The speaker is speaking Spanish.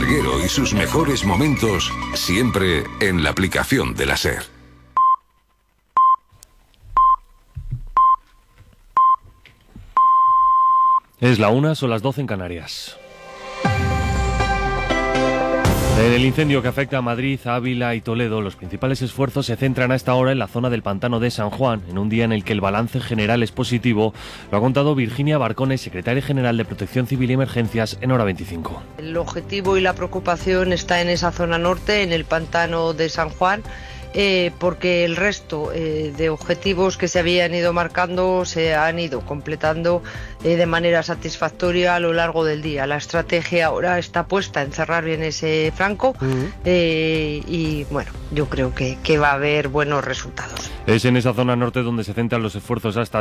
Salguero y sus mejores momentos siempre en la aplicación de la SER. Es la 1, son las 12 en Canarias. En el incendio que afecta a Madrid, Ávila y Toledo, los principales esfuerzos se centran a esta hora en la zona del pantano de San Juan, en un día en el que el balance general es positivo. Lo ha contado Virginia Barcones, secretaria general de Protección Civil y Emergencias, en Hora 25. El objetivo y la preocupación está en esa zona norte, en el pantano de San Juan, porque el resto de objetivos que se habían ido marcando se han ido completando de manera satisfactoria a lo largo del día. La estrategia ahora está puesta en cerrar bien ese flanco y bueno, yo creo que va a haber buenos resultados. Es en esa zona norte donde se centran los esfuerzos hasta